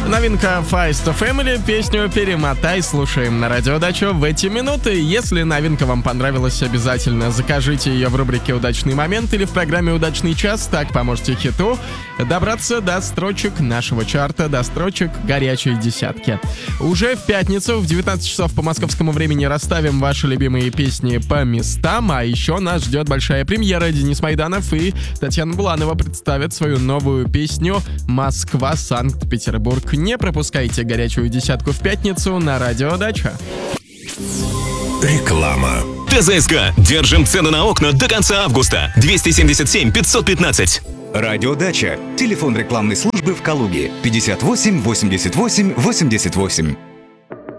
Новинка Feist of Family, песню «Перемотай» слушаем на Радиодачу в эти минуты. Если новинка вам понравилась, обязательно закажите ее в рубрике «Удачный момент» или в программе «Удачный час». Так поможете хиту добраться до строчек нашего чарта, до строчек горячей десятки. Уже в пятницу в 19 часов по московскому времени расставим ваши любимые песни по местам. А еще нас ждет большая премьера. Денис Майданов и Татьяна Буланова представят свою новую песню «Москва, Санкт-Петербург». Не пропускайте горячую десятку в пятницу на Радио Дача. Реклама. ТЗСК. Держим цены на окна до конца августа. 277 515. Радиодача. Телефон рекламной службы в Калуге 58 88 88.